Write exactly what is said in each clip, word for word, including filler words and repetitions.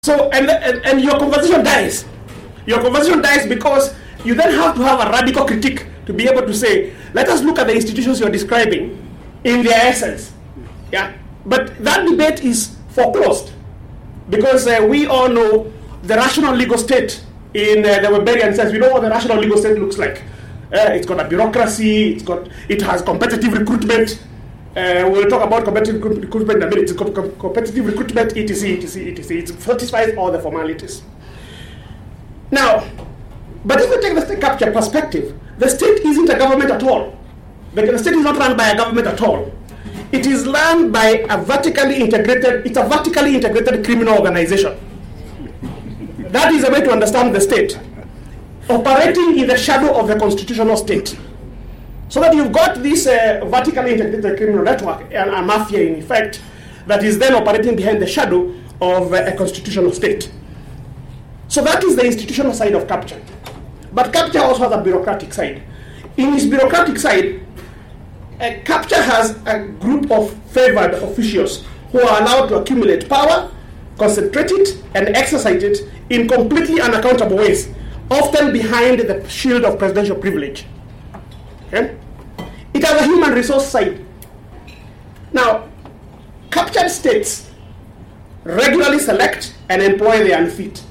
So, and, and, and your conversation dies. Your conversation dies because you then have to have a radical critique to be able to say, let us look at the institutions you're describing in their essence. Yeah? But that debate is foreclosed because uh, we all know the rational legal state in uh, the Weberian sense. We know what the rational legal state looks like. Uh, it's got a bureaucracy, it's got, it has competitive recruitment. Uh, we'll talk about competitive recruitment in a minute. It's com- com- competitive recruitment, et cetera, et cetera, et cetera. It satisfies all the formalities. Now, but if we take the state capture perspective, the state isn't a government at all. The, the state is not run by a government at all. It is run by a vertically integrated, it's a vertically integrated criminal organization. That is a way to understand the state. Operating in the shadow of the constitutional state. So that you've got this uh, vertically integrated criminal network, and a mafia in effect, that is then operating behind the shadow of uh, a constitutional state. So that is the institutional side of capture. But capture also has a bureaucratic side. In its bureaucratic side, uh, capture has a group of favored officials who are allowed to accumulate power, concentrate it, and exercise it in completely unaccountable ways, often behind the shield of presidential privilege. Okay? It has a human resource side. Now, captured states regularly select and employ the unfit.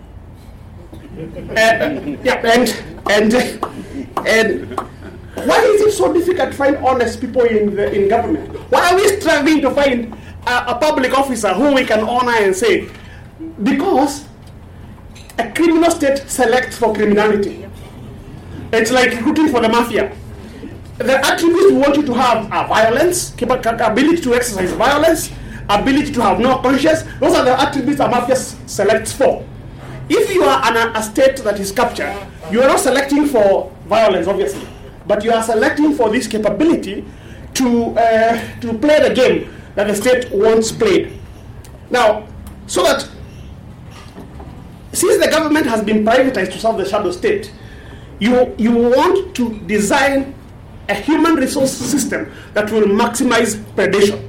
uh, yeah, and and and why is it so difficult to find honest people in the, in government? Why are we struggling to find a, a public officer who we can honor and say? Because a criminal state selects for criminality. It's like recruiting for the mafia. The attributes we want you to have are violence, ability to exercise violence, ability to have no conscience. Those are the attributes a mafia selects for. If you are an, a state that is captured, you are not selecting for violence, obviously, but you are selecting for this capability to uh, to play the game that the state once played. Now, so that since the government has been privatized to serve the shadow state, you you want to design a human resource system that will maximize predation.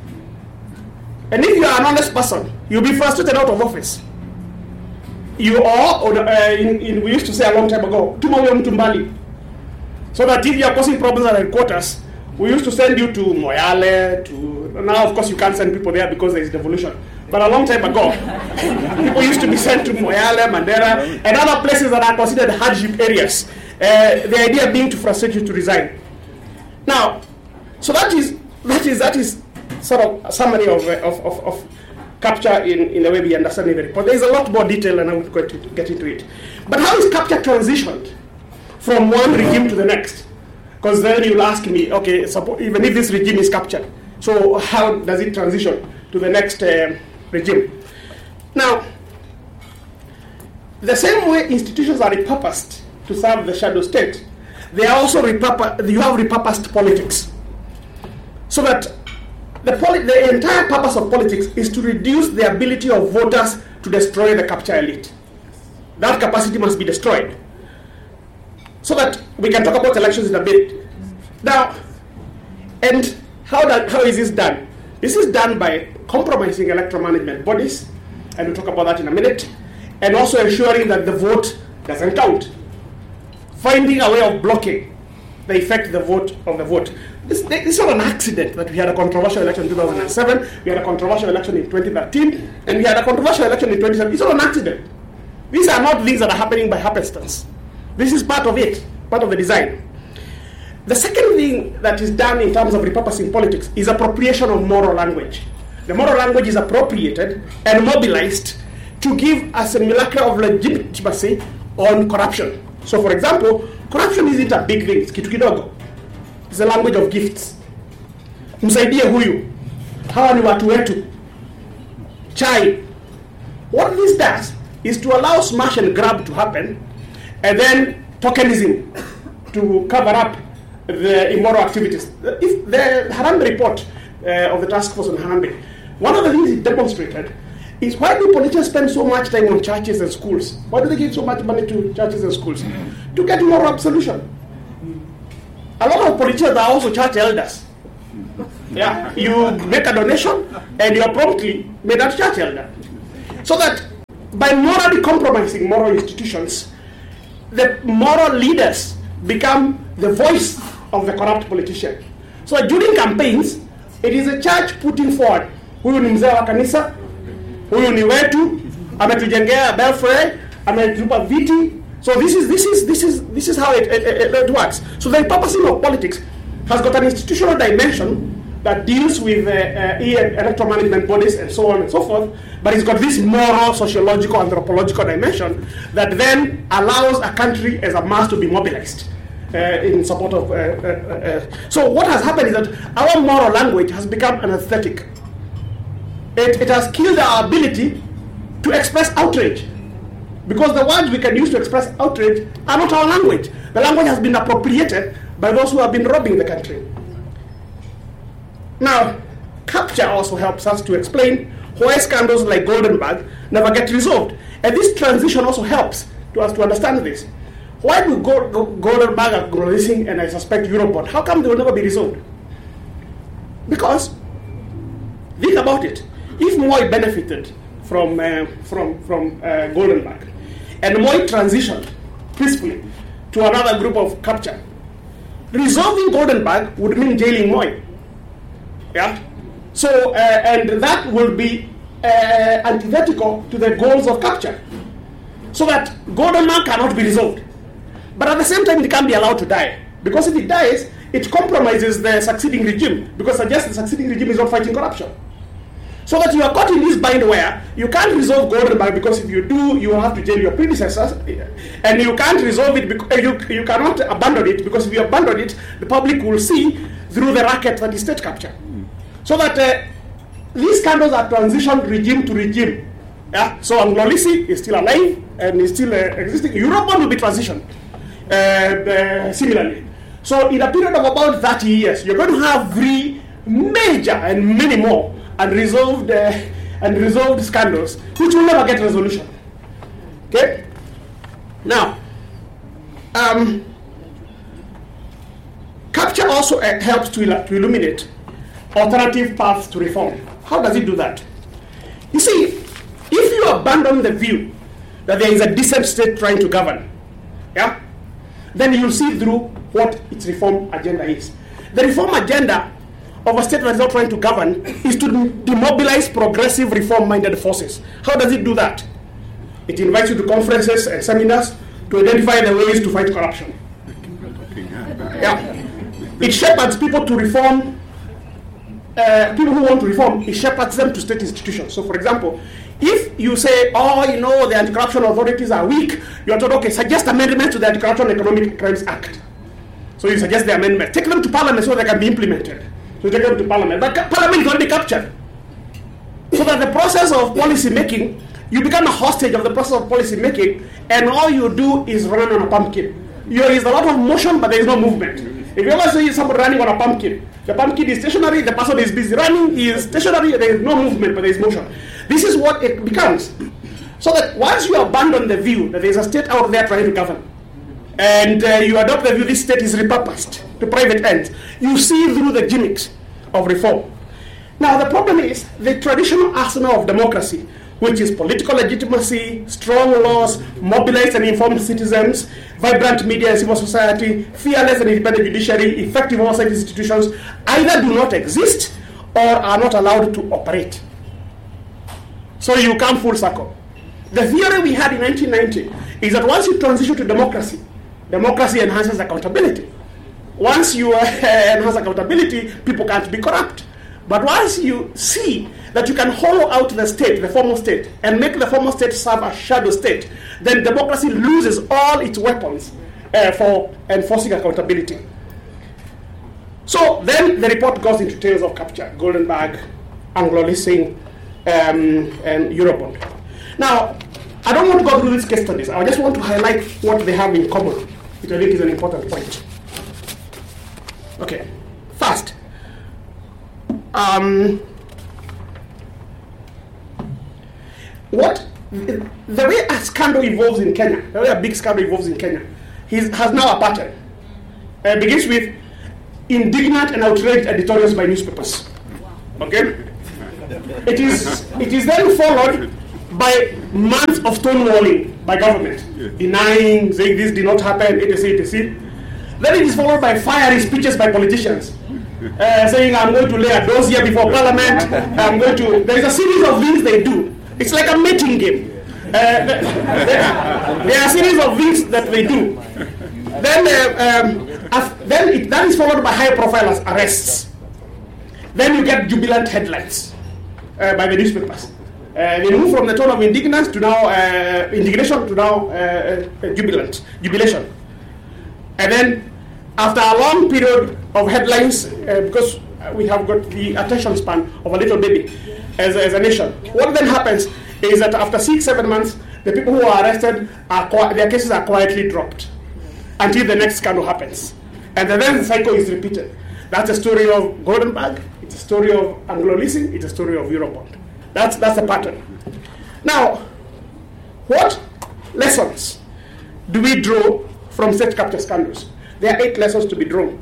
And if you are an honest person, you'll be frustrated out of office. You are, or uh, in, in, we used to say a long time ago, tumawe mtumbali. So that if you are causing problems at headquarters, we used to send you to Moyale, to, now of course you can't send people there because there is devolution. But a long time ago, people used to be sent to Moyale, Mandera, and other places that are considered hardship areas. Uh, the idea being to frustrate you to resign. Now, so that is that is that is sort of a summary of uh, of, of, of capture in, in the way we understand the report. There is a lot more detail, and I will go to get into it. But how is capture transitioned from one regime to the next? Because then you'll ask me, okay, suppose, even if this regime is captured, so how does it transition to the next uh, regime? Now, the same way institutions are repurposed to serve the shadow state, they are also repurposed, you have repurposed politics. So that the, poli- the entire purpose of politics is to reduce the ability of voters to destroy the capture elite. That capacity must be destroyed. So that we can talk about elections in a bit. Now, and how, that, how is this done? This is done by compromising electoral management bodies, and we'll talk about that in a minute, and also ensuring that the vote doesn't count. Finding a way of blocking the effect the vote of the vote. This, this is not an accident that we had a controversial election in two thousand seven, we had a controversial election in twenty thirteen, and we had a controversial election in twenty seventeen. It's not an accident. These are not things that are happening by happenstance. This is part of it, part of the design. The second thing that is done in terms of repurposing politics is appropriation of moral language. The moral language is appropriated and mobilized to give a simulacra of legitimacy on corruption. So, for example, corruption isn't a big thing, it's kitu kidogo. It's the language of gifts. Msaidie huyu. Hawa ni watu wetu. Chai. What this does is to allow smash and grab to happen, and then tokenism to cover up the immoral activities. If the Harambee report uh, of the task force on Harambee, one of the things it demonstrated is why do politicians spend so much time on churches and schools? Why do they give so much money to churches and schools? To get moral absolution. A lot of politicians are also church elders. Yeah, you make a donation and you are promptly made a church elder. So that by morally compromising moral institutions, the moral leaders become the voice of the corrupt politician. So during campaigns, it is a church putting forward, huyu ni mzee wa kanisa, huyu ni wetu, ametujengea belfry, ametupa viti. So this is this is this is this is how it, it, it, it works. So the repurposing of politics has got an institutional dimension that deals with uh, uh, electoral management bodies and so on and so forth, but it's got this moral, sociological, anthropological dimension that then allows a country as a mass to be mobilized uh, in support of. Uh, uh, uh, so what has happened is that our moral language has become anesthetic. It, it has killed our ability to express outrage, because the words we can use to express outrage are not our language. The language has been appropriated by those who have been robbing the country. Now, capture also helps us to explain why scandals like Goldenberg never get resolved. And this transition also helps to us to understand this. Why do Go- Go- Goldenberg are releasing, and I suspect Eurobond, how come they will never be resolved? Because, think about it. If Moi benefited from, uh, from, from uh, Goldenberg, and Moi transitioned peacefully to another group of capture, resolving Goldenberg would mean jailing Moi. Yeah, so uh, and that will be uh, antithetical to the goals of capture, so that Goldenberg cannot be resolved. But at the same time, it can't be allowed to die, because if it dies, it compromises the succeeding regime, because suggests the succeeding regime is not fighting corruption. So that you are caught in this bind where you can't resolve Goldenberg, because if you do, you will have to jail your predecessors, and you can't resolve it because you you cannot abandon it, because if you abandon it, the public will see through the racket that is state capture. So that uh, these scandals are transitioned regime to regime. Yeah. So Anglolisi is still alive and is still uh, existing. Eurobond will be transitioned uh, uh, similarly. So in a period of about thirty years, you're going to have three major and many more unresolved uh, and resolved scandals, which will never get resolution. Okay. Now, um, capture also uh, helps to, il- to illuminate alternative paths to reform. How does it do that? You see, if you abandon the view that there is a decent state trying to govern, yeah, then you'll see through what its reform agenda is. The reform agenda of a state that is not trying to govern is to demobilize progressive reform-minded forces. How does it do that? It invites you to conferences and seminars to identify the ways to fight corruption. Yeah. It shepherds people to reform. Uh, people who want to reform, it shepherds them to state institutions. So, for example, if you say, oh, you know, the anti-corruption authorities are weak, you are told, okay, suggest amendments to the Anti-Corruption Economic Crimes Act. So you suggest the amendment. Take them to Parliament so they can be implemented. So take them to Parliament. But Parliament is already captured. So that the process of policy making, you become a hostage of the process of policy making, and all you do is run on a pumpkin. There is a lot of motion, but there is no movement. If you ever see somebody running on a pumpkin, the pumpkin is stationary, the person is busy running, he is stationary, there is no movement, but there is motion. This is what it becomes. So that once you abandon the view that there is a state out there trying to govern, and uh, you adopt the view this state is repurposed to private ends, you see through the gimmicks of reform. Now the problem is the traditional arsenal of democracy, which is political legitimacy, strong laws, mobilized and informed citizens, vibrant media and civil society, fearless and independent judiciary, effective oversight institutions, either do not exist or are not allowed to operate. So you come full circle. The theory we had in nineteen ninety is that once you transition to democracy, democracy enhances accountability. Once you uh, enhance accountability, people can't be corrupt. But once you see that you can hollow out the state, the former state, and make the former state serve as shadow state, then democracy loses all its weapons uh, for enforcing accountability. So then the report goes into tales of capture, Goldenberg, Anglo-Leasing, um, and Eurobond. Now, I don't want to go through these case studies. I just want to highlight what they have in common, which I think is an important point. Okay, first, um, what the way a scandal evolves in Kenya, the way a big scandal evolves in Kenya, has now a pattern. Uh, it begins with indignant and outraged editorials by newspapers. Okay, it is it is then followed by months of stonewalling by government, yeah. denying, saying this did not happen, et cetera, et cetera. Then it is followed by fiery speeches by politicians, uh, saying, I'm going to lay a dossier before Parliament, I'm going to... There is a series of things they do. It's like a mating game. Uh, there, there are a series of things that they do. Then, uh, um, then it, that is followed by high-profile arrests. Then you get jubilant headlines uh, by the newspapers. Uh, they move from the tone of indignance to now uh, indignation to now uh, uh, jubilant jubilation. And then, after a long period of headlines, uh, because we have got the attention span of a little baby as, as a nation, what then happens is that after six, seven months, the people who are arrested, are their cases are quietly dropped until the next scandal happens. And then the cycle is repeated. That's the story of Goldenberg, it's a story of Anglo-leasing, it's a story of Eurobond. That's, that's the pattern. Now, what lessons do we draw from state capture scandals? There are eight lessons to be drawn.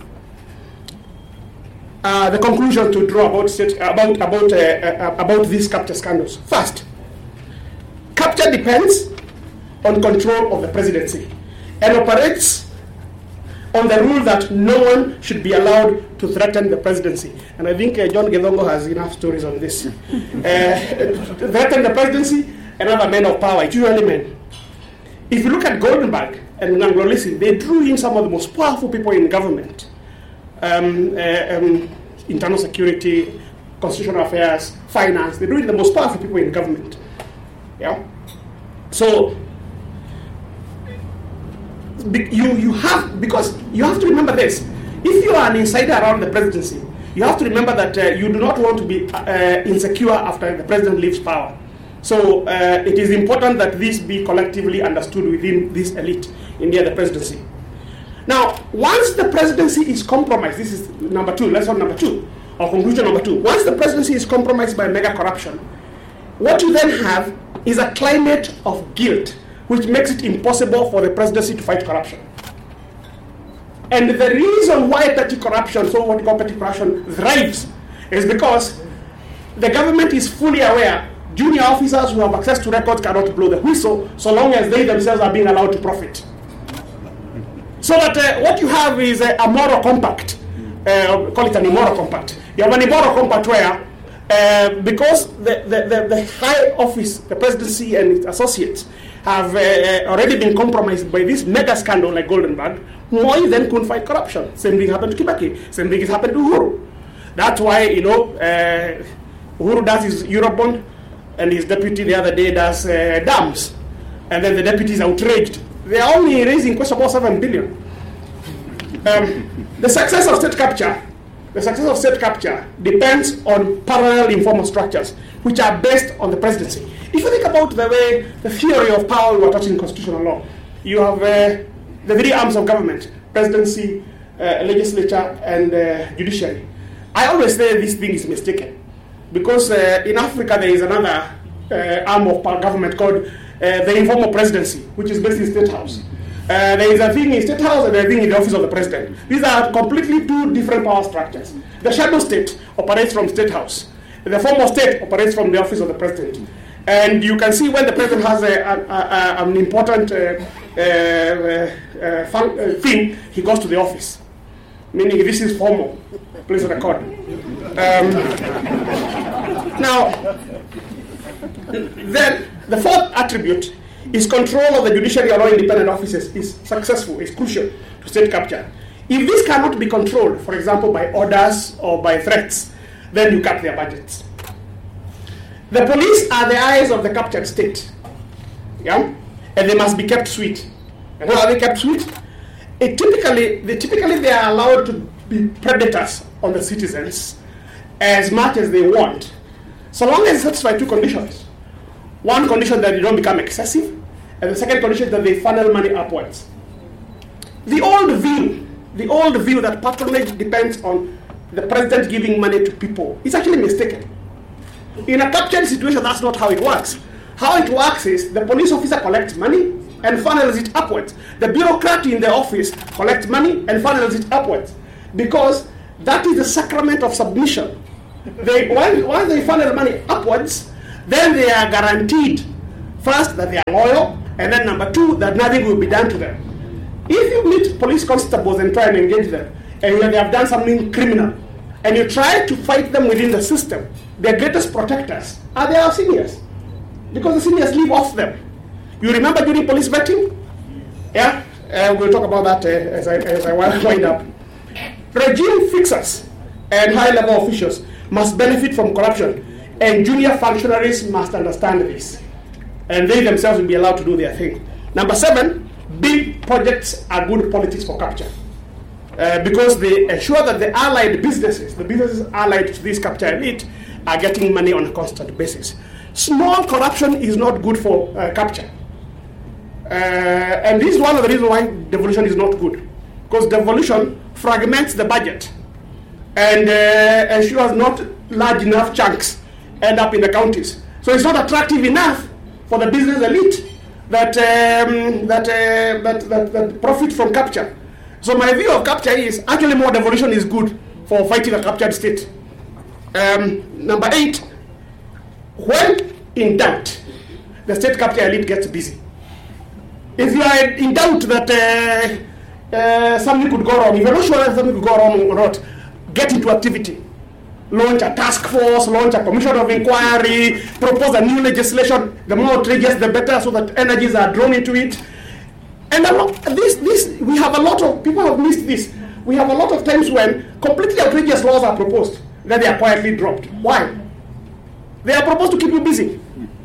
Uh, the conclusion to draw about state, about about uh, uh, about these capture scandals. First, capture depends on control of the presidency and operates on the rule that no one should be allowed to threaten the presidency. And I think uh, John Gedongo has enough stories on this. uh, threaten the presidency and other men of power, it's usually men. If you look at Goldenberg and Anglo-leasing, they drew in some of the most powerful people in government. Um, uh, um, internal security, constitutional affairs, finance, they drew in the most powerful people in government. Yeah. So, You, you have, because you have to remember this. If you are an insider around the presidency, you have to remember that uh, you do not want to be uh, insecure after the president leaves power. So uh, it is important that this be collectively understood within this elite in the presidency. Now, once the presidency is compromised, this is number two, lesson number two, or conclusion number two. Once the presidency is compromised by mega corruption, what you then have is a climate of guilt, which makes it impossible for the presidency to fight corruption. And the reason why petty corruption, so what we call petty corruption, thrives is because the government is fully aware junior officers who have access to records cannot blow the whistle so long as they themselves are being allowed to profit. So that uh, what you have is a, a moral compact, uh, call it an immoral compact. You have an immoral compact where uh, because the, the, the, the high office, the presidency and its associates, have uh, already been compromised by this mega scandal like Goldenberg, Moi then couldn't fight corruption. Same thing happened to Kibaki. Same thing has happened to Uhuru. That's why, you know, uh, Uhuru does his Eurobond, and his deputy the other day does uh, dams. And then the deputy is outraged. They are only raising close about seven billion. Um, the success of state capture, the success of state capture depends on parallel informal structures, which are based on the presidency. If you think about the way, the theory of power we were taught in constitutional law, you have uh, the three arms of government, presidency, uh, legislature, and uh, judiciary. I always say this thing is mistaken, because uh, in Africa there is another uh, arm of government called uh, the informal presidency, which is based in State House. Uh, there is a thing in State House and a thing in the office of the president. These are completely two different power structures. The shadow state operates from State House. The formal state operates from the office of the president. And you can see when the president has a, a, a, an important uh, uh, uh, fun, uh, thing, he goes to the office. Meaning this is formal. Please record. Um, now, then the fourth attribute is control of the judiciary or independent offices is successful, is crucial to state capture. If this cannot be controlled, for example, by orders or by threats, then you cut their budgets. The police are the eyes of the captured state, yeah, and they must be kept sweet. And how are they kept sweet? It typically, they typically they are allowed to be predators on the citizens as much as they want, so long as they satisfy two conditions. One condition, that they don't become excessive, and the second condition, that they funnel money upwards. The old view, the old view that patronage depends on the president giving money to people is actually mistaken. In a captured situation, that's not how it works. How it works is the police officer collects money and funnels it upwards. The bureaucrat in the office collects money and funnels it upwards, because that is the sacrament of submission. They, once, once they funnel money upwards, then they are guaranteed First, that they are loyal, and then number two, that nothing will be done to them. If you meet police constables and try and engage them, and they have done something criminal, and you try to fight them within the system, their greatest protectors are their seniors, because the seniors live off them. You remember during police vetting? Yeah, uh, we'll talk about that uh, as I as I wind up. Regime fixers and high-level officials must benefit from corruption, and junior functionaries must understand this, and they themselves will be allowed to do their thing. Number seven, big projects are good politics for capture, uh, because they ensure that the allied businesses, the businesses allied to this capture elite, are getting money on a constant basis. Small corruption is not good for uh, capture. Uh, and this is one of the reasons why devolution is not good, because devolution fragments the budget and uh, ensures not large enough chunks end up in the counties. So it's not attractive enough for the business elite that um, that, uh, that, that that profit from capture. So my view of capture is actually more devolution is good for fighting a captured state. Um, number eight, when in doubt, the state capture elite gets busy. If you are in doubt that uh, uh, something could go wrong, if you're not sure that something could go wrong or not, get into activity. Launch a task force, launch a commission of inquiry, propose a new legislation. The more outrageous, the better, so that energies are drawn into it. And a lot, this, this, we have a lot of, people have missed this. We have a lot of times when completely outrageous laws are proposed, then they are quietly dropped. Why? They are proposed to keep you busy.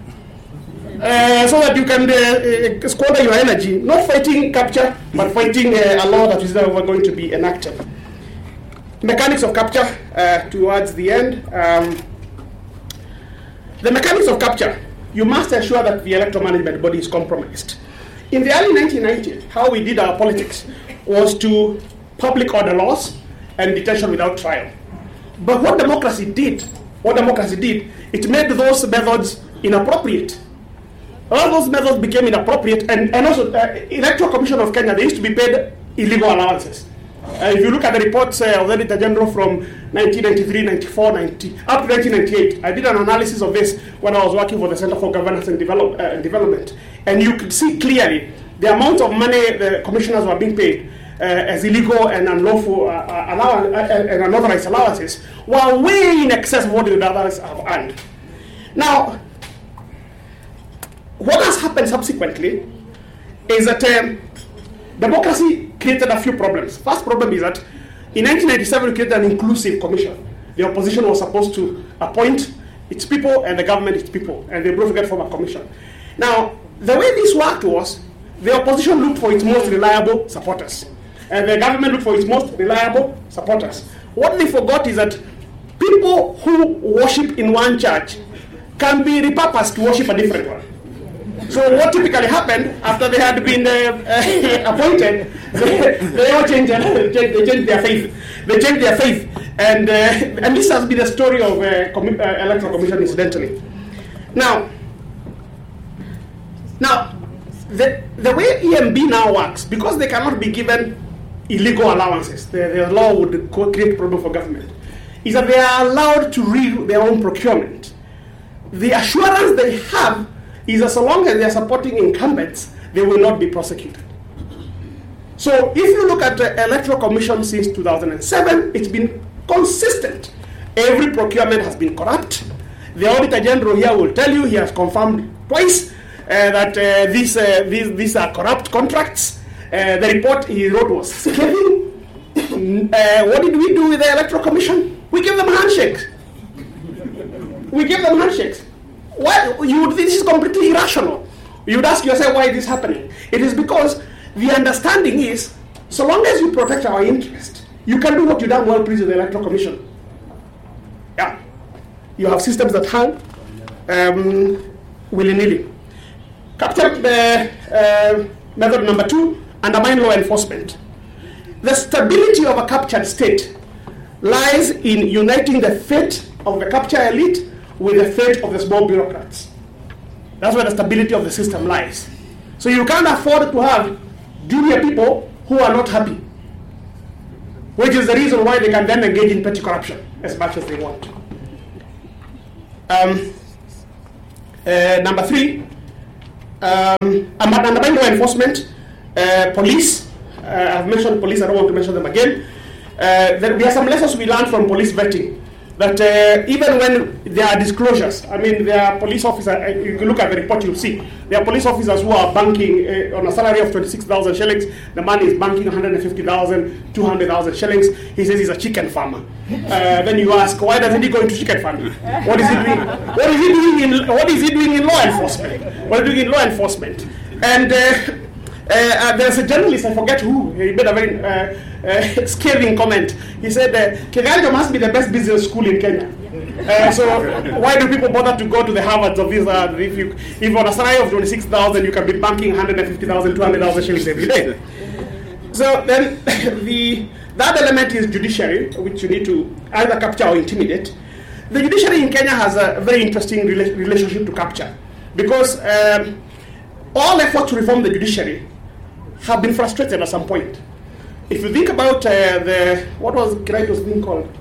Uh, so that you can uh, uh, squander your energy, not fighting capture, but fighting uh, a law that is never going to be enacted. Mechanics of capture, uh, towards the end. Um, the mechanics of capture, you must ensure that the electoral management body is compromised. In the early nineteen nineties, how we did our politics was to public order laws and detention without trial. But what democracy did, what democracy did, it made those methods inappropriate. All those methods became inappropriate, and, and also uh, Electoral Commission of Kenya, they used to be paid illegal allowances. Uh, if you look at the reports uh, of the Auditor General from nineteen ninety-three, ninety-four, ninety, up to nineteen ninety-eight, I did an analysis of this when I was working for the Center for Governance and Develop, uh, Development, and you could see clearly the amount of money the commissioners were being paid uh, as illegal and unlawful uh, uh, allowance, uh, and unauthorized allowances were way in excess of what the others have earned. Now, what has happened subsequently is that um, democracy created a few problems. First problem is that in nineteen ninety-seven we created an inclusive commission. The opposition was supposed to appoint its people and the government its people, and they both get from a commission. Now, the way this worked was the opposition looked for its most reliable supporters, and the government looked for its most reliable supporters. What they forgot is that people who worship in one church can be repurposed to worship a different one. So what typically happened after they had been uh, uh, appointed, they, they all changed, uh, they changed their faith. They changed their faith, and uh, and this has been the story of uh, commi- uh, electoral commission, incidentally. Now, now the the way E M B now works, because they cannot be given illegal allowances, the, the law would create problem for government, is that they are allowed to rig their own procurement. The assurance they have is that so long as they are supporting incumbents, they will not be prosecuted. So if you look at the Electoral Commission since two thousand seven, it's been consistent. Every procurement has been corrupt. The Auditor General here will tell you, he has confirmed twice uh, that uh, these, uh, these, these are corrupt contracts. Uh, the report he wrote was scathing. uh, what did we do with the Electoral Commission? We gave them handshakes. We gave them handshakes. Why? You would, this is completely irrational. You would ask yourself, why is this happening? It is because the understanding is, so long as you protect our interest, you can do what you damn well please with the Electoral Commission. Yeah. You have systems that hang um, willy-nilly. Capture uh, uh, method number two, undermine law enforcement. The stability of a captured state lies in uniting the fate of the capture elite with the fate of the small bureaucrats. That's where the stability of the system lies. So you can't afford to have junior people who are not happy, which is the reason why they can then engage in petty corruption as much as they want. Um, uh, number three, Um, undermining law enforcement, uh, police. Uh, I've mentioned police. I don't want to mention them again. Uh, there, there are some lessons we learned from police vetting. That uh, even when there are disclosures, I mean, there are police officers, uh, you can look at the report, you'll see, there are police officers who are banking uh, on a salary of twenty-six thousand shillings, the man is banking one hundred fifty thousand, two hundred thousand shillings, he says he's a chicken farmer. Uh, then you ask, why doesn't he go into chicken farming? What is he doing? What is he doing in, what is he doing in law enforcement? What is he doing in law enforcement? And uh, Uh, uh, there's a journalist, I forget who, he made a very uh, uh, scathing comment. He said, uh, Kiganjo must be the best business school in Kenya. Uh, so why do people bother to go to the Harvards of this? Uh, if, you, if on a salary of twenty-six thousand, you can be banking one hundred fifty thousand, two hundred thousand shillings every day. So then the, that element is judiciary, which you need to either capture or intimidate. The judiciary in Kenya has a very interesting rela- relationship to capture, because um, all efforts to reform the judiciary have been frustrated at some point. If you think about uh, the, what was Kiraitos thing called?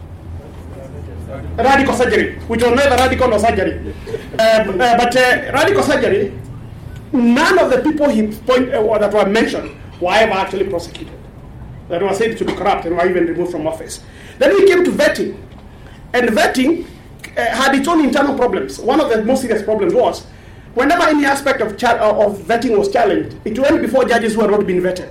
Radical surgery, which was neither radical nor surgery. Um, uh, but uh, radical surgery, none of the people he point, uh, that were mentioned were ever actually prosecuted. That were said to be corrupt and were even removed from office. Then we came to vetting. And vetting uh, had its own internal problems. One of the most serious problems was, whenever any aspect of, cha- of vetting was challenged, it went before judges who had not been vetted.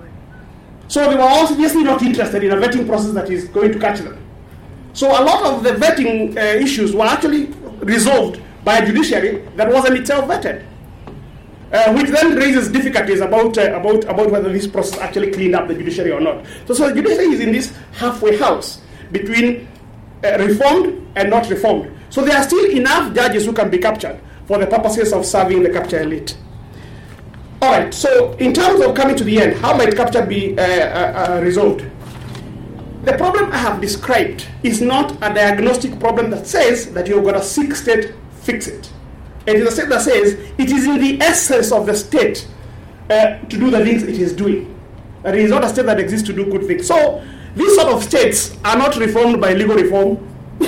So they were obviously not interested in a vetting process that is going to catch them. So a lot of the vetting uh, issues were actually resolved by a judiciary that wasn't itself vetted, uh, which then raises difficulties about, uh, about, about whether this process actually cleaned up the judiciary or not. So, so the judiciary is in this halfway house between uh, reformed and not reformed. So there are still enough judges who can be captured for the purposes of serving the capture elite. All right, so in terms of coming to the end, how might capture be uh, uh, uh, resolved? The problem I have described is not a diagnostic problem that says that you've got a sick state, fix it. It is a state that says it is in the essence of the state uh, to do the things it is doing. It is not a state that exists to do good things. So these sort of states are not reformed by legal reform.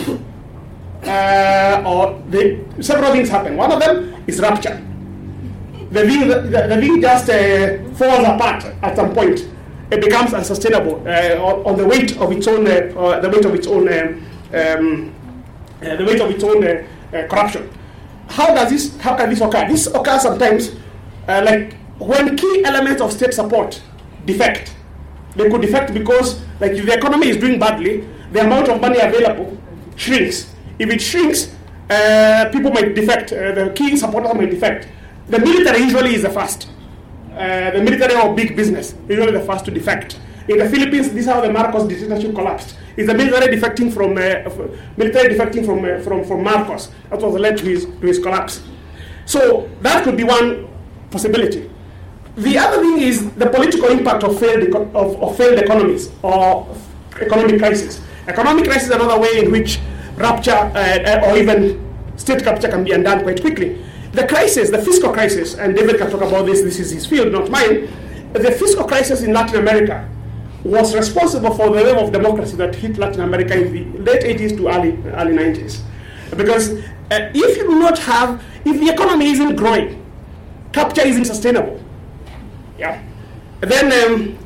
Uh, or they, several things happen. One of them is rupture. The thing, the, the thing just uh, falls apart at some point. It becomes unsustainable uh, on, on the weight of its own, uh, uh, the weight of its own, um, um, uh, the weight of its own uh, uh, corruption. How does this? How can this occur? This occurs sometimes, uh, like when key elements of state support defect. They could defect because, like, if the economy is doing badly, the amount of money available shrinks. If it shrinks, uh, people might defect, uh, the key supporters might defect. The military usually is the first. Uh, the military or big business is usually the first to defect. In the Philippines, this is how the Marcos dictatorship collapsed. It's the military defecting from uh, military defecting from uh, from from Marcos. That was led to his to his collapse. So that could be one possibility. The other thing is the political impact of failed eco- of, of failed economies or economic crisis. Economic crisis is another way in which rupture uh, or even state capture can be undone quite quickly. The crisis, the fiscal crisis, and David can talk about this, this is his field, not mine. The fiscal crisis in Latin America was responsible for the wave of democracy that hit Latin America in the late eighties to early, early nineties. Because uh, if you do not have, if the economy isn't growing, capture isn't sustainable. Yeah. Then, um,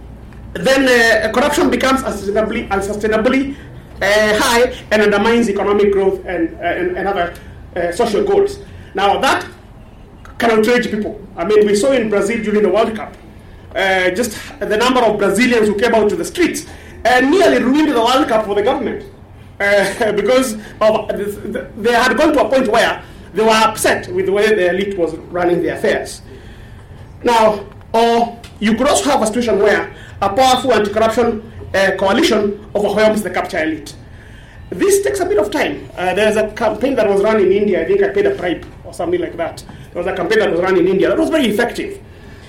then uh, corruption becomes unsustainably, unsustainably uh, high and undermines economic growth and, uh, and, and other uh, social goals. Now that can outrage people. I mean, we saw in Brazil during the World Cup, uh, just the number of Brazilians who came out to the streets and nearly ruined the World Cup for the government uh, because of the, they had gone to a point where they were upset with the way the elite was running their affairs. Now, or you could also have a situation where a powerful anti-corruption uh, coalition overwhelms the capture elite. This takes a bit of time. Uh, there's a campaign that was run in India. I think I paid a bribe or something like that. There was a campaign that was run in India that was very effective.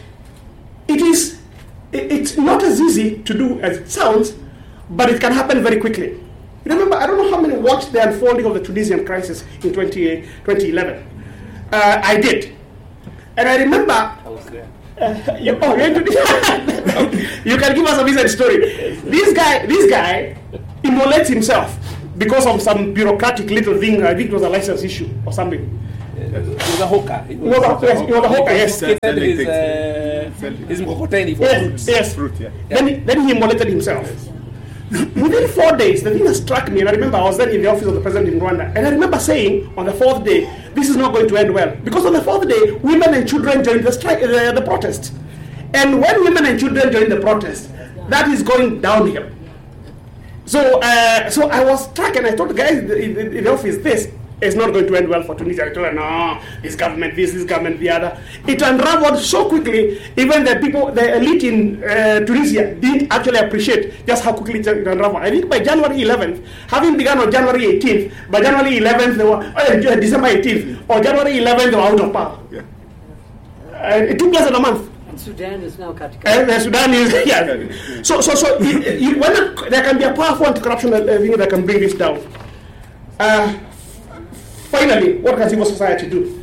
It is, it, it's not as easy to do as it sounds, but it can happen very quickly. Remember, I don't know how many watched the unfolding of the Tunisian crisis in twenty eleven. Uh, I did. And I remember... I was there. Uh, you, oh, you're in Tunisia? You can give us a inside story. This guy, this guy immolates himself because of some bureaucratic little thing. I think it was a license issue or something. He was a hawker. He He was a- yes, he was a hawker, yes. He Selling his, things, uh, his mkokoteni for Yes, fruits. yes. Fruit, yeah. Then, he, then he immolated himself. Within four days, the thing that struck me, and I remember I was then in the office of the president in Rwanda, and I remember saying on the fourth day, this is not going to end well. Because on the fourth day, women and children joined the strike, the, the protest. And when women and children join the protest, that is going downhill. So, uh, so I was struck, and I told the guys in the, in the office, this is not going to end well for Tunisia. I told them, no, this government, this, this government, the other. It unraveled so quickly, even the people, the elite in uh, Tunisia didn't actually appreciate just how quickly it unraveled. I think by January eleventh, having begun on January eighteenth, by January eleventh, they were, uh, December eighteenth, or January eleventh, they were out of power. Yeah. Uh, it took less than a month. Sudan is now Katika. And uh, Sudan is, yeah. So, so, so you, you, when a, there can be a powerful anti-corruption uh, thing that can bring this down. Uh, finally, what can civil society do?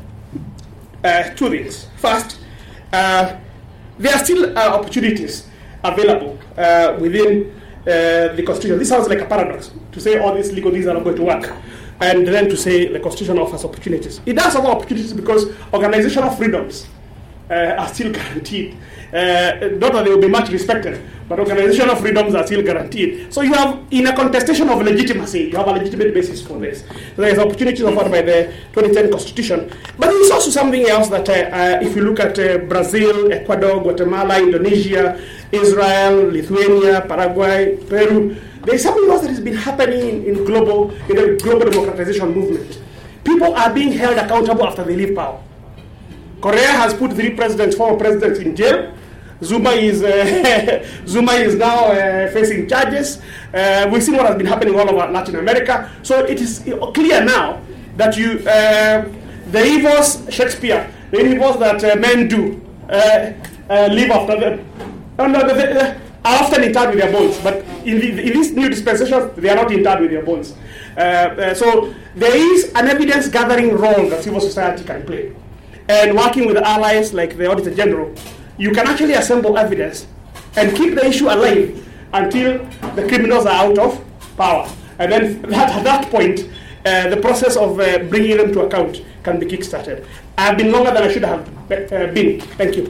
Uh, two things. First, uh, there are still uh, opportunities available uh, within uh, the Constitution. This sounds like a paradox, to say all these legal things are not going to work, and then to say the Constitution offers opportunities. It does offer opportunities because organizational freedoms Uh, are still guaranteed. Uh, not that they will be much respected, but organizational freedoms are still guaranteed. So you have, in a contestation of legitimacy, you have a legitimate basis for this. So there is opportunities offered by the twenty ten Constitution. But there is also something else that, uh, uh, if you look at uh, Brazil, Ecuador, Guatemala, Indonesia, Israel, Lithuania, Paraguay, Peru, there is something else that has been happening in, in global, in the global democratization movement. People are being held accountable after they leave power. Korea has put three presidents, former presidents in jail. Zuma is uh, Zuma is now uh, facing charges. Uh, we've seen what has been happening all over Latin America. So it is clear now that you uh, the evils Shakespeare, the evils that uh, men do, uh, uh, live after them. Oh, no, they, they are often interred with their bones, but in, the, in this new dispensation, they are not interred with their bones. Uh, uh, so there is an evidence-gathering role that civil society can play. And working with allies like the Auditor General, you can actually assemble evidence and keep the issue alive until the criminals are out of power. And then that, at that point, uh, the process of uh, bringing them to account can be kick-started. I have been longer than I should have uh, been. Thank you.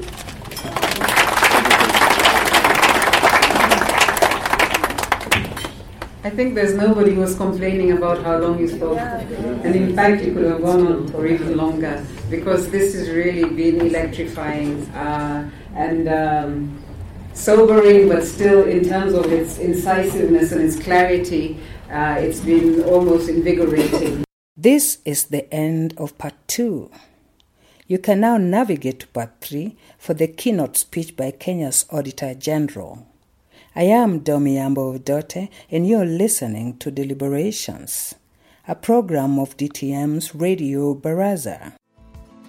I think there's nobody who was complaining about how long you spoke. And in fact, you could have gone on for even longer, because this has really been electrifying uh, and um, sobering, but still in terms of its incisiveness and its clarity, uh, it's been almost invigorating. This is the end of part two. You can now navigate to part three for the keynote speech by Kenya's Auditor General. I am Domiambo Dote, and you're listening to Deliberations, a program of D T M's Radio Baraza.